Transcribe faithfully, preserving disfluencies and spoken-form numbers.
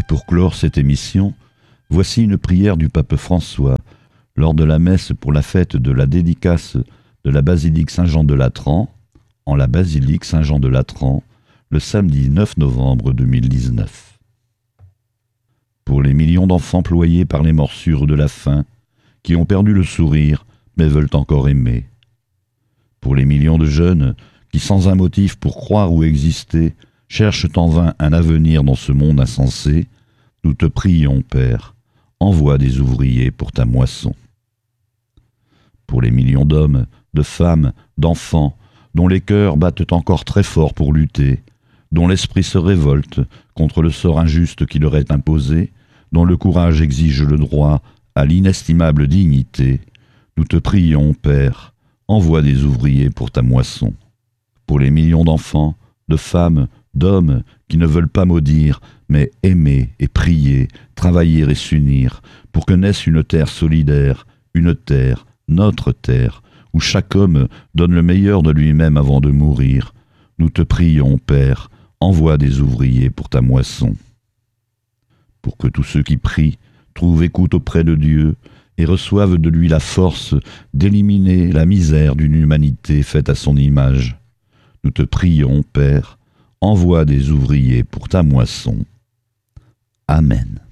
Et pour clore cette émission, voici une prière du pape François lors de la messe pour la fête de la dédicace de la basilique Saint-Jean de Latran, en la basilique Saint-Jean de Latran, le samedi neuf novembre deux mille dix-neuf. Pour les millions d'enfants ployés par les morsures de la faim, qui ont perdu le sourire mais veulent encore aimer. Pour les millions de jeunes qui, sans un motif pour croire ou exister, cherchent en vain un avenir dans ce monde insensé, nous te prions, Père, envoie des ouvriers pour ta moisson. Pour les millions d'hommes, de femmes, d'enfants, dont les cœurs battent encore très fort pour lutter, dont l'esprit se révolte contre le sort injuste qui leur est imposé, dont le courage exige le droit à l'inestimable dignité, nous te prions, Père, envoie des ouvriers pour ta moisson. Pour les millions d'enfants, de femmes, d'hommes qui ne veulent pas maudire, mais aimer et prier, travailler et s'unir, pour que naisse une terre solidaire, une terre, notre terre, où chaque homme donne le meilleur de lui-même avant de mourir. Nous te prions, Père, envoie des ouvriers pour ta moisson. Pour que tous ceux qui prient trouvent écoute auprès de Dieu et reçoivent de lui la force d'éliminer la misère d'une humanité faite à son image. Nous te prions, Père, envoie des ouvriers pour ta moisson. Amen.